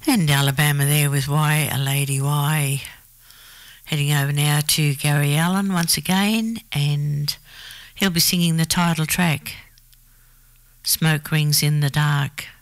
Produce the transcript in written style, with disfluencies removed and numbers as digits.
And Alabama there with Why a Lady Why. Heading over now to Gary Allan once again, and he'll be singing the title track, Smoke Rings in the Dark.